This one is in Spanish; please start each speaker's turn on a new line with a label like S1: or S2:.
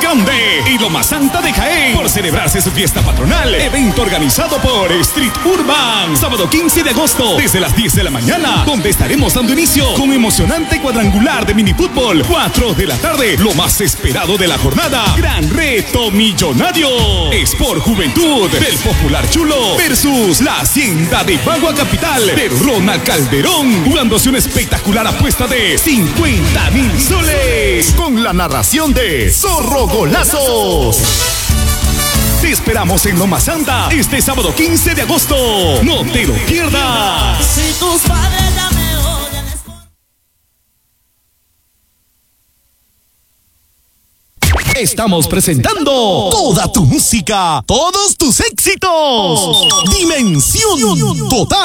S1: grande y Loma Santa de Jaén por celebrarse su fiesta patronal. Evento organizado por Street Urban. Sábado 15 de agosto desde las 10 de la mañana, donde estaremos dando inicio con emocionante cuadrangular de minifútbol. 4 de la tarde, lo más esperado de la jornada. Gran reto millonario. Sport Juventud del Popular Chulo versus la Hacienda de Bagua Capital de Ronald Calderón, jugándose una espectacular apuesta de 50,000 soles con la narración de Zorro Golazos. Te esperamos en Loma Santa este sábado 15 de agosto. No te lo pierdas.
S2: Si tus padres ya me odian es por...
S1: Estamos presentando toda tu música, todos tus éxitos. Dimensión Total.